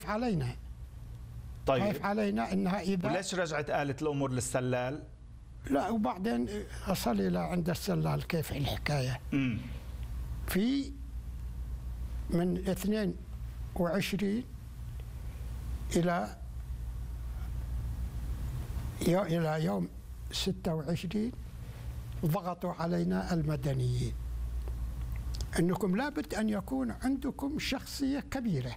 علينا. طيب خايف علينا انها اذا وليش رجعت قالت الامور للسلال؟ لا وبعدين اصل الى عند السلال كيف الحكايه. في من 22 الى يوم 26 ضغطوا علينا المدنيين انكم لابد ان يكون عندكم شخصيه كبيره،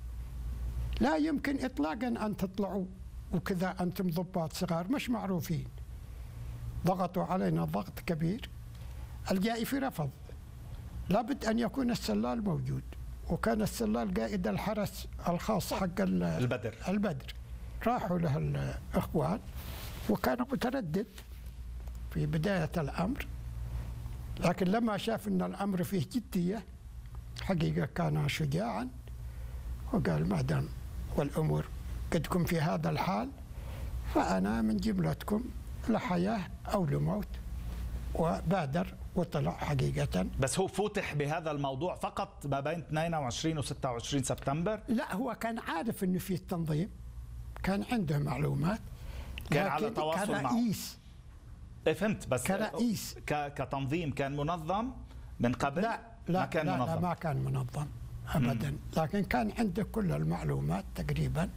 لا يمكن اطلاقا ان تطلعوا وكذا انتم ضباط صغار مش معروفين. ضغطوا علينا ضغط كبير. الجائفي رفض، لابد ان يكون السلال موجود، وكان السلال قائد الحرس الخاص حق البدر. راحوا له الاخوان وكان متردد في بدايه الامر، لكن لما شاف ان الامر فيه جديه حقيقه كان شجاعا وقال ما دام والامور قدكم في هذا الحال فانا من جملتكم لحياه او لموت، وبادر وطلع حقيقه. بس هو فتح بهذا الموضوع فقط ما بين 22 و 26 سبتمبر؟ لا هو كان عارف انه في التنظيم، كان عنده معلومات، كان على تواصل معه كرئيس. فهمت، بس كرئيس كتنظيم كان منظم من قبل؟ لا ما كان منظم. لا ما كان منظم ابدا، لكن كان عنده كل المعلومات تقريبا.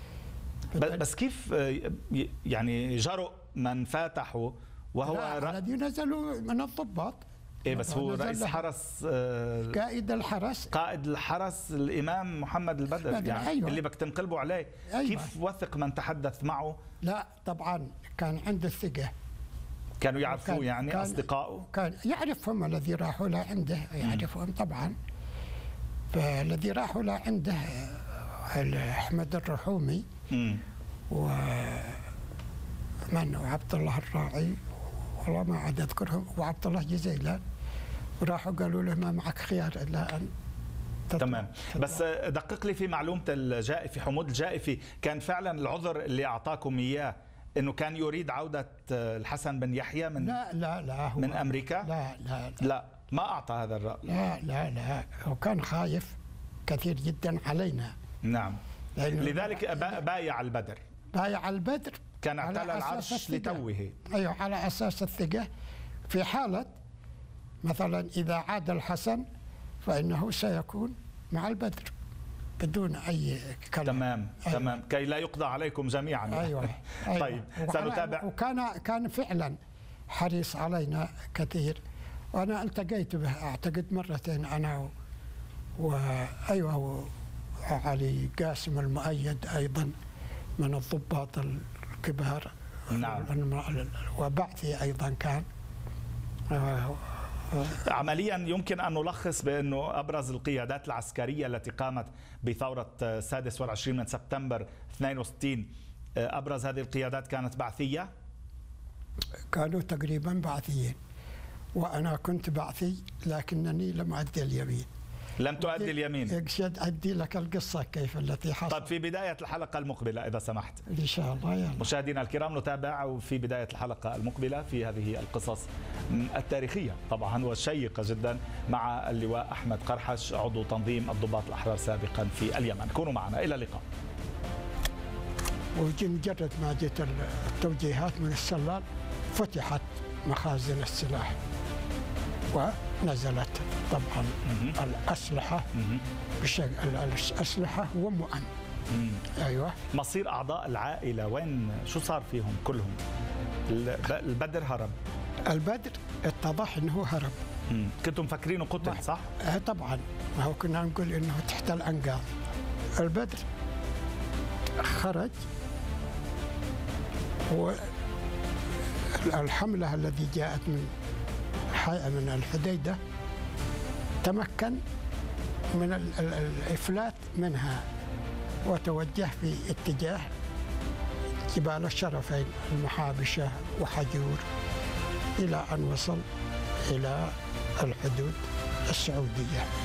بس كيف يعني جرؤ من فاتحوا وهو الذي نزلوا من الضباط؟ ايه بس هو رئيس حرس، قائد الحرس، قائد الحرس الامام محمد البدر يعني. أيوة. اللي بدك تنقلبوا عليه. أيوة. كيف وثق من تحدث معه؟ لا طبعا كان عنده الثقه، كانوا يعرفوه يعني اصدقائه؟ كان يعرفهم الذي راحوا له عنده، يعرفهم طبعا. فالذي راحوا له عنده احمد الرحومي ومن وعبد الله الراعي، والله ما عاد اذكرهم، وعبد الله جزيلان، وراحوا قالوا له ما معك خيار الا ان تمام. بس دقق لي في معلومه الجائفي، حمود الجائفي كان فعلا العذر اللي اعطاكم اياه انه كان يريد عوده الحسن بن يحيى من لا هو من امريكا؟ لا ما اعطى هذا الراي. لا هو كان خايف كثير جدا علينا. نعم، لذلك بايع البدر. بايع البدر، كان اعتلى العرش لتوه. ايوه على اساس الثقه، في حاله مثلا اذا عاد الحسن فانه سيكون مع البدر بدون اي كلام. تمام. أيوة. تمام، كي لا يقضى عليكم جميعا. أيوة. طيب سنتابع. وكان فعلا حريص علينا كثير، وانا التقيت به اعتقد مرتين انا وايوه علي قاسم المؤيد ايضا من الضباط الكبار. نعم. وبعثي ايضا كان. عمليا يمكن ان نلخص بانه ابرز القيادات العسكريه التي قامت بثوره 26 من سبتمبر 62، ابرز هذه القيادات كانت بعثيه؟ كانوا تقريبا بعثيين، وانا كنت بعثي لكنني لم ادي اليمين. لم تؤدي اليمين؟ اقصد ادي لك القصه كيف التي حصلت. طيب في بدايه الحلقه المقبله اذا سمحت. ان شاء الله. يلا. مشاهدينا الكرام، نتابع في بدايه الحلقه المقبله في هذه القصص التاريخيه طبعا والشيقه جدا مع اللواء احمد قرحش عضو تنظيم الضباط الاحرار سابقا في اليمن. كونوا معنا، الى اللقاء. ومجرد ما جت التوجيهات من السلال فتحت مخازن السلاح ونزلت طبعا الأسلحة الأسلحة ومؤن. أيوة. مصير أعضاء العائلة وين، شو صار فيهم كلهم؟ البدر هرب. البدر اتضح أنه هرب. كنتم مفكرينه قتل صح؟ طبعا، ما هو كنا نقول أنه تحت الأنقاض. البدر خرج، والحملة التي جاءت من الحديدة تمكن من الإفلات منها وتوجه في اتجاه جبال الشرفين المحابشة وحجور إلى أن وصل إلى الحدود السعودية.